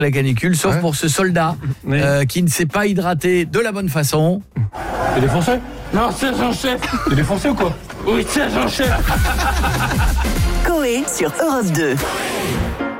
la canicule, sauf pour ce soldat qui ne s'est pas hydraté de la bonne façon. Il est français ? Non, c'est son chef. Il est français ou quoi ? Oui, c'est son chef. Coé sur Europe 2.